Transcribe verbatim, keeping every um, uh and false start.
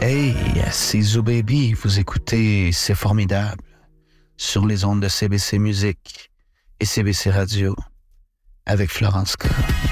Hey, c'est Zoo Baby, vous écoutez C'est Formidable sur les ondes de C B C Musique et C B C Radio avec Florence K.